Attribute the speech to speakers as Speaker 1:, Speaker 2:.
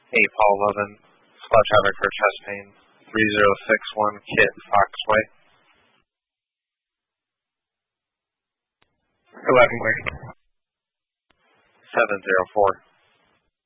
Speaker 1: 8 Paul 11, Squad traffic for chest pain, 3061 Kit Foxway.
Speaker 2: 11 clear.
Speaker 1: 704.